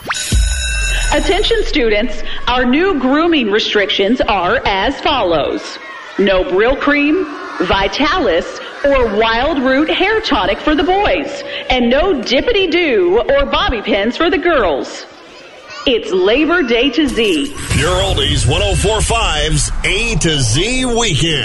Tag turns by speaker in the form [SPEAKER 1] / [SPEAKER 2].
[SPEAKER 1] Attention students, our new grooming restrictions are as follows. No Brill Cream, Vitalis, or Wild Root hair tonic for the boys, and no Dippity Doo or bobby pins for the girls. It's Labor Day to Z.
[SPEAKER 2] Pure Oldies 104.5's A to Z Weekend.